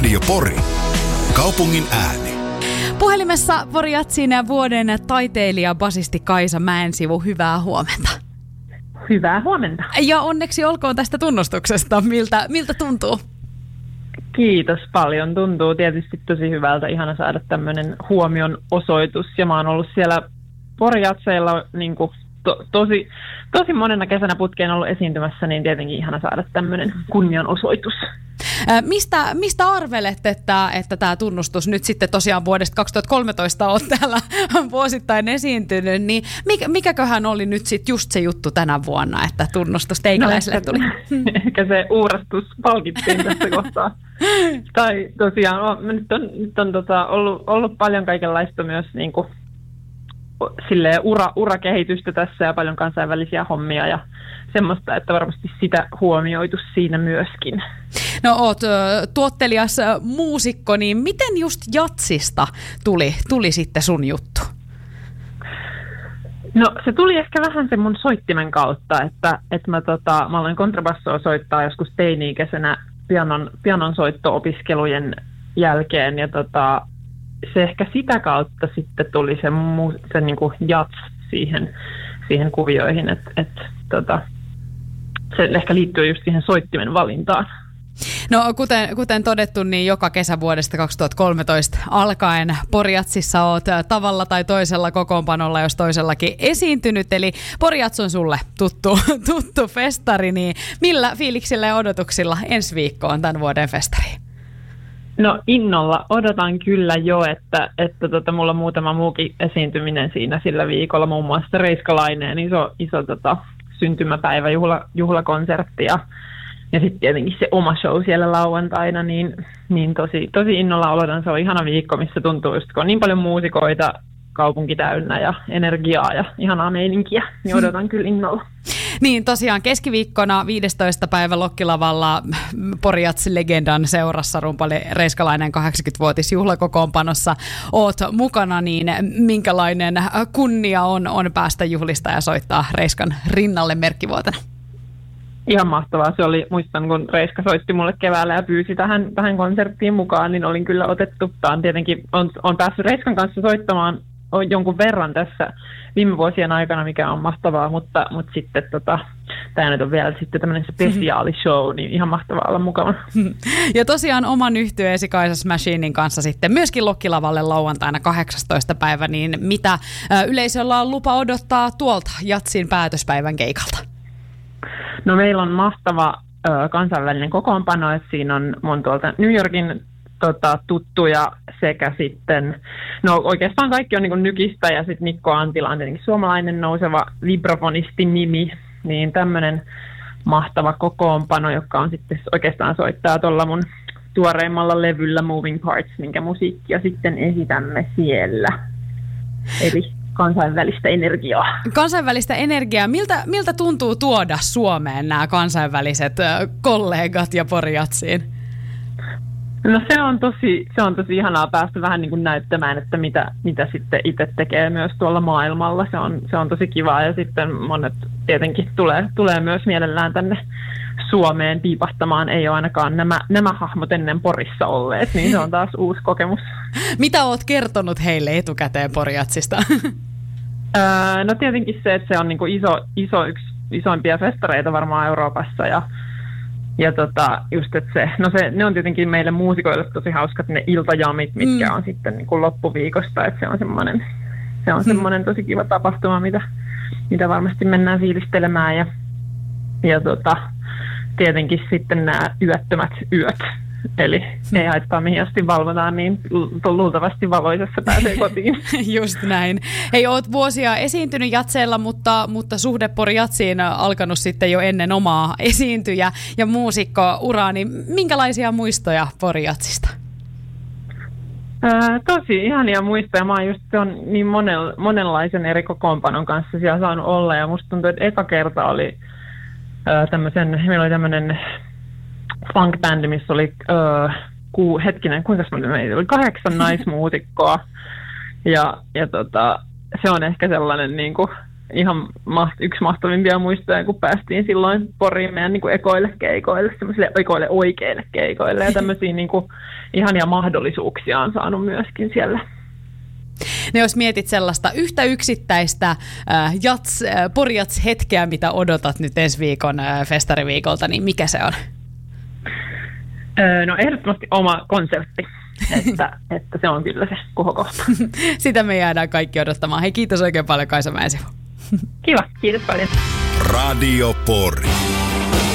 Radio Pori. Kaupungin ääni. Puhelimessa Pori Jatsin vuoden taiteilija basisti Kaisa Mäensivu. Hyvää huomenta. Hyvää huomenta. Ja onneksi olkoon tästä tunnustuksesta. Miltä tuntuu? Kiitos paljon. Tuntuu tietysti tosi hyvältä. Ihana saada tämmöinen huomion osoitus. Ja mä oon ollut siellä Pori Jatseilla niin kuin tosi monena kesänä putkeen ollut esiintymässä, niin tietenkin ihana saada tämmöinen kunnianosoitus. Mistä arvelet, että tämä tunnustus nyt sitten tosiaan vuodesta 2013 on täällä vuosittain esiintynyt, niin mikäköhän oli nyt sitten just se juttu tänä vuonna, että tunnustus teikäläiselle tuli? Ehkä se uurastus palkittiin tässä kohtaa. Tai tosiaan, nyt on ollut paljon kaikenlaista myös niin kuin silleen urakehitystä tässä ja paljon kansainvälisiä hommia ja semmoista, että varmasti sitä huomioitu siinä myöskin. No oot tuottelias muusikko, niin miten just jatsista tuli sitten sun juttu? No se tuli ehkä vähän sen mun soittimen kautta, että mä aloin kontrabassoa soittaa joskus teini-ikäisenä pianon soitto-opiskelujen jälkeen ja se ehkä sitä kautta sitten tuli se niin kuin jats siihen kuvioihin, että se ehkä liittyy just siihen soittimen valintaan. No kuten todettu, niin joka kesä vuodesta 2013 alkaen Pori Jatsissa oot tavalla tai toisella kokoonpanolla, jos toisellakin esiintynyt. Eli Pori Jats on sulle tuttu festari, niin millä fiiliksillä ja odotuksilla ensi viikkoon tämän vuoden festariin? No innolla odotan kyllä jo, että mulla on muutama muukin esiintyminen siinä sillä viikolla, muun muassa Reiskalaineen iso syntymäpäivä, juhlakonsertti ja sitten tietenkin se oma show siellä lauantaina, niin tosi innolla odotan. Se on ihana viikko, missä tuntuu just, kun on niin paljon muusikoita, kaupunki täynnä ja energiaa ja ihanaa meininkiä, niin odotan kyllä innolla. Niin tosiaan keskiviikkona 15. päivä Lokkilavalla Pori Jats-legendan seurassa rumpali Reiskalainen 80-vuotisjuhlakokoonpanossa oot mukana, niin minkälainen kunnia on päästä juhlista ja soittaa Reiskan rinnalle merkkivuotena? Ihan mahtavaa. Se oli, muistan kun Reiska soitti mulle keväällä ja pyysi tähän konserttiin mukaan, niin olin kyllä otettu. Tietenkin on päässyt Reiskan kanssa soittamaan jonkun verran tässä viime vuosien aikana, mikä on mahtavaa, mutta sitten tämä nyt on vielä sitten tämmöinen spesiaalishow, niin ihan mahtavaa olla mukana. Ja tosiaan oman yhtyeesi Kaisa Smashinin kanssa sitten myöskin Lokkilavalle lauantaina 18. päivä, niin mitä yleisöllä on lupa odottaa tuolta Jatsin päätöspäivän keikalta? No meillä on mahtava kansainvälinen kokoonpano, että siinä on mun tuolta New Yorkin tuttuja sekä sitten, no oikeastaan kaikki on niin kuin Nykistä ja sitten Mikko Antila on tietenkin suomalainen nouseva vibrafonistin nimi, niin tämmöinen mahtava kokoonpano, joka on sitten oikeastaan soittaa tuolla mun tuoreimmalla levyllä Moving Parts, minkä musiikkia sitten esitämme siellä. Eli kansainvälistä energiaa. Kansainvälistä energiaa. Miltä tuntuu tuoda Suomeen nämä kansainväliset kollegat ja Pori Jatsiin? No se on tosi ihanaa päästä vähän niin kuin näyttämään, että mitä sitten itse tekee myös tuolla maailmalla. Se on tosi kivaa ja sitten monet tietenkin tulee myös mielellään tänne Suomeen piipahtamaan. Ei ole ainakaan nämä hahmot ennen Porissa olleet, niin se on taas uusi kokemus. Mitä oot kertonut heille etukäteen Pori Jatsista? No tietenkin se, että se on niin kuin yksi isoimpia festareita varmaan Euroopassa ja just, että ne on tietenkin meille muusikoille tosi hauskat ne iltajamit, mitkä on sitten niin kuin loppuviikosta, että se on semmoinen tosi kiva tapahtuma, mitä varmasti mennään fiilistelemään ja tietenkin sitten nämä yöttömät yöt. Eli ei haittaa mihin asti valvotaan, niin luultavasti valoisessa pääsee kotiin. Just näin. Hei, oot vuosia esiintynyt Jatseilla, mutta suhde Pori Jatsiin alkanut sitten jo ennen omaa esiintyjä ja muusikko-uraa, niin minkälaisia muistoja Pori Jatsista? Tosi ihania muistoja. Mä oon just niin monenlaisen eri kokoonpanon kanssa siellä saanut olla ja musta tuntuu, että eka kerta oli meillä oli tämmöinen funk-bändi, missä oli meitä oli 8 naismuusikkoa ja se on ehkä sellainen niin kuin ihan yksi mahtavimpia muistoja, kun päästiin silloin Poriin meidän niin kuin ekoille keikoille, semmoisille ekoille oikeille keikoille, ja tämmöisiä niin kuin ihania mahdollisuuksia on saanut myöskin siellä. No jos mietit sellaista yhtä yksittäistä Pori-Jats-hetkeä, mitä odotat nyt ensi viikon festariviikolta, niin mikä se on? No ehdottomasti oma konsertti, että se on kyllä se kohokohta. Sitä me jäädään kaikki odottamaan. Hei, kiitos oikein paljon Kaisa Mäensivu. Kiva, kiitos paljon. Radio Pori.